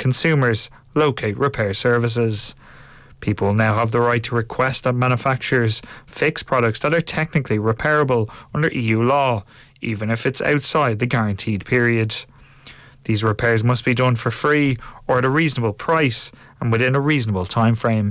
consumers locate repair services. People now have the right to request that manufacturers fix products that are technically repairable under EU law, even if it's outside the guaranteed period. These repairs must be done for free or at a reasonable price and within a reasonable time frame.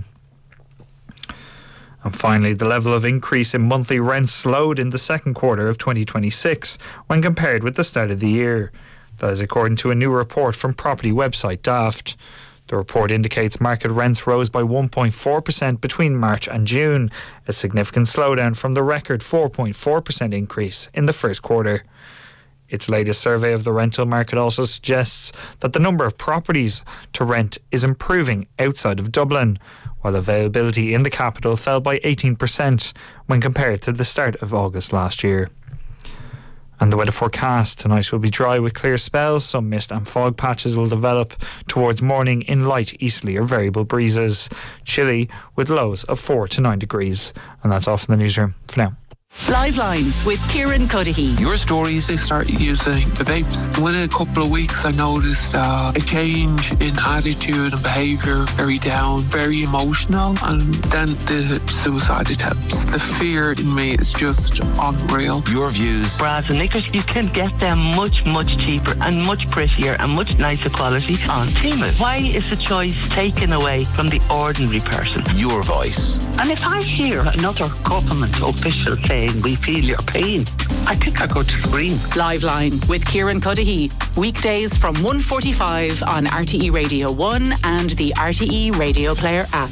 And finally, the level of increase in monthly rents slowed in the second quarter of 2026 when compared with the start of the year. That is according to a new report from property website Daft. The report indicates market rents rose by 1.4% between March and June, a significant slowdown from the record 4.4% increase in the first quarter. Its latest survey of the rental market also suggests that the number of properties to rent is improving outside of Dublin, while availability in the capital fell by 18% when compared to the start of August last year. And the weather forecast: tonight will be dry with clear spells. Some mist and fog patches will develop towards morning in light easterly or variable breezes. Chilly with lows of 4 to 9 degrees. And that's all from the newsroom for now. Liveline with Kieran Cuddihy. Your stories. They started using the vapes. Within a couple of weeks I noticed a change in attitude and behaviour, very down, very emotional, and then the suicide attempts. The fear in me is just unreal. Your views. Bras and knickers, you can get them much cheaper and much prettier and much nicer quality on Temu. Why is the choice taken away from the ordinary person? Your voice. And if I hear another government official saying we feel your pain, I think I go to scream. Liveline with Kieran Cuddihy. Weekdays from 1:45 on RTE Radio 1 and the RTE Radio Player app.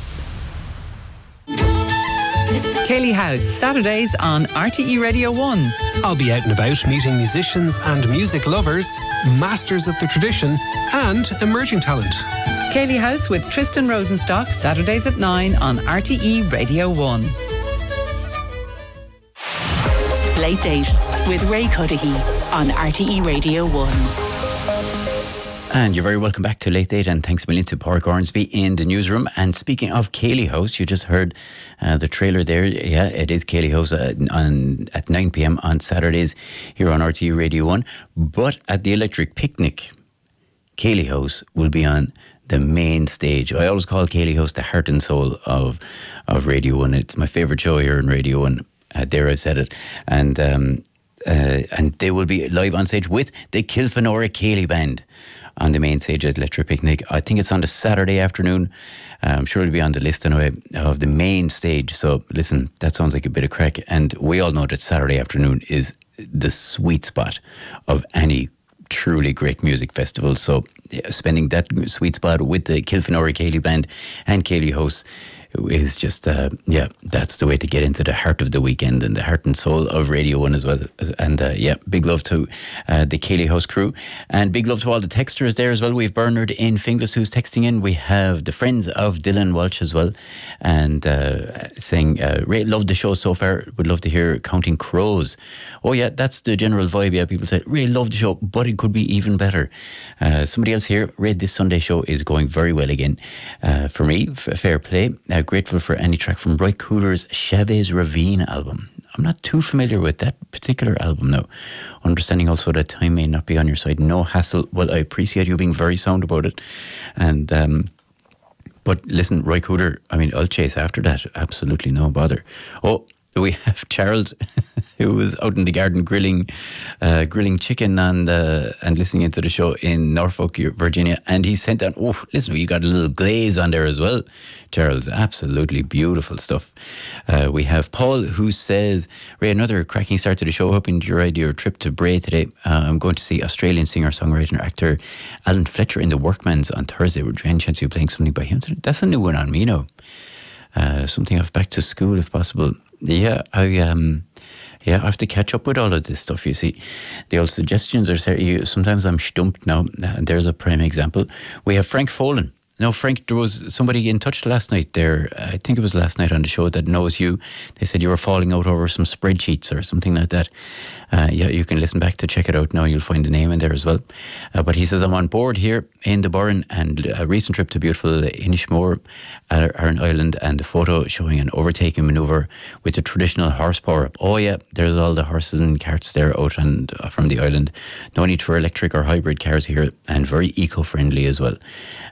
Cayley House, Saturdays on RTE Radio 1. I'll be out and about meeting musicians and music lovers, masters of the tradition and emerging talent. Cayley House with Tristan Rosenstock, Saturdays at 9 on RTE Radio 1. Late Date with Ray Cuddihy on RTE Radio 1. And you're very welcome back to Late Date, and thanks a million to Pádraig Ormsby in the newsroom. And speaking of Cayley House, you just heard the trailer there. Yeah, it is Cayley House at 9 p.m. on Saturdays here on RTE Radio 1. But at the Electric Picnic, Cayley House will be on the main stage. I always call Cayley House the heart and soul of Radio 1. It's my favourite show here on Radio 1. There I said it. And they will be live on stage with the Kilfenora Cayley Band on the main stage at Electric Picnic. I think it's on the Saturday afternoon. I'm sure it'll be on the list anyway of the main stage. So listen, that sounds like a bit of crack. And we all know that Saturday afternoon is the sweet spot of any truly great music festival. So spending that sweet spot with the Kilfenora Cayley Band and Cayley House is just, that's the way to get into the heart of the weekend and the heart and soul of Radio 1 as well. And big love to the Cayley House crew, and big love to all the texters there as well. We have Bernard in Finglas who's texting in. We have the friends of Dylan Walsh as well, and saying, Ray, loved the show so far, would love to hear Counting Crows. Oh yeah, that's the general vibe. Yeah, people say, Ray, loved the show, but it could be even better. Somebody else here, Ray, this Sunday show is going very well again. For me, fair play. Grateful for any track from Roy Cooler's Chavez Ravine album. I'm not too familiar with that particular album now. Understanding also that time may not be on your side. No hassle. Well, I appreciate you being very sound about it. And but listen, Roy Cooler, I mean, I'll chase after that. Absolutely no bother. Oh, we have Charles, who was out in the garden grilling chicken and listening into the show in Norfolk, Virginia. And he sent down, oh, listen, you got a little glaze on there as well, Charles. Absolutely beautiful stuff. We have Paul, who says, Ray, another cracking start to the show. Hoping you enjoyed your trip to Bray today. I'm going to see Australian singer, songwriter and actor Alan Fletcher in the Workman's on Thursday. Would you any chance of you playing something by him today? That's a new one on me, you know. Something of Back to School, if possible. Yeah, I have to catch up with all of this stuff, you see. The old suggestions are, sometimes I'm stumped now. There's a prime example. We have Frank Folan. Now, Frank, there was somebody in touch last night there, I think it was last night on the show, that knows you. They said you were falling out over some spreadsheets or something like that. You can listen back to check it out now. You'll find the name in there as well. But he says, I'm on board here in the Burren, and a recent trip to beautiful Inishmore, Aran Island, and a photo showing an overtaking manoeuvre with the traditional horsepower. Oh yeah, there's all the horses and carts there out and from the island. No need for electric or hybrid cars here, and very eco-friendly as well.